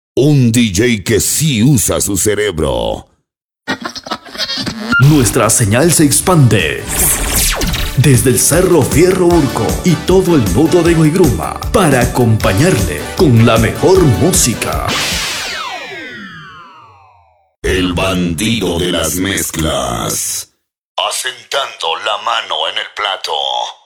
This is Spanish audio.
Un DJ que sí usa su cerebro. Nuestra señal se expande desde el Cerro Fierro Urco y todo el nudo de Guaygruma para acompañarle con la mejor música. El bandido de las mezclas. Asentando la mano en el plato.